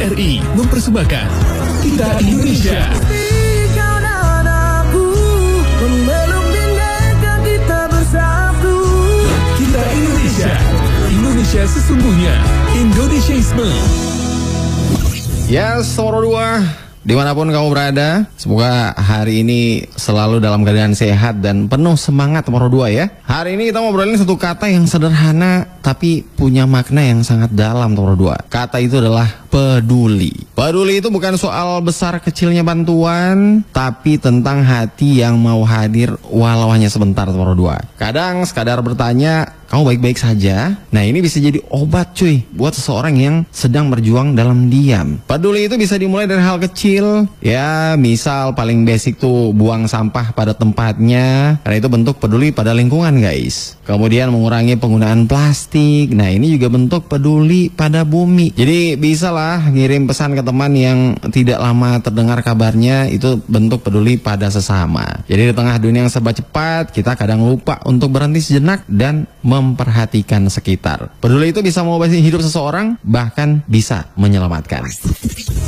RRI mempersembahkan Kita Indonesia. Kita Indonesia. Indonesia sesungguhnya. Indonesiaisme. Yes, nomor 2. Dimanapun kamu berada, semoga hari ini selalu dalam keadaan sehat dan penuh semangat nomor 2 ya. Hari ini kita ngobrolin satu kata yang sederhana tapi punya makna yang sangat dalam nomor 2. Kata itu adalah peduli. Peduli itu bukan soal besar kecilnya bantuan, tapi tentang hati yang mau hadir walau hanya sebentar nomor 2. Kadang sekadar bertanya, kamu baik-baik saja? Nah, ini bisa jadi obat cuy buat seseorang yang sedang berjuang dalam diam. Peduli itu bisa dimulai dari hal kecil. Ya, misal paling basic tuh buang sampah pada tempatnya. Karena itu bentuk peduli pada lingkungan guys. Kemudian mengurangi penggunaan plastik. Nah, ini juga bentuk peduli pada bumi. Jadi bisa lah ngirim pesan ke teman yang tidak lama terdengar kabarnya. Itu bentuk peduli pada sesama. Jadi di tengah dunia yang serba cepat, kita kadang lupa untuk berhenti sejenak dan memperhatikan sekitar. Peduli itu bisa mengubah hidup seseorang, bahkan bisa menyelamatkan.